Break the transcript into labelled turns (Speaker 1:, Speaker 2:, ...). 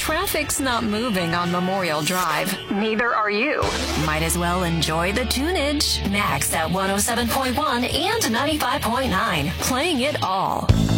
Speaker 1: Traffic's not moving on Memorial Drive.
Speaker 2: Neither are you.
Speaker 1: Might as well enjoy the tunage. Max at 107.1 and 95.9. Playing it all.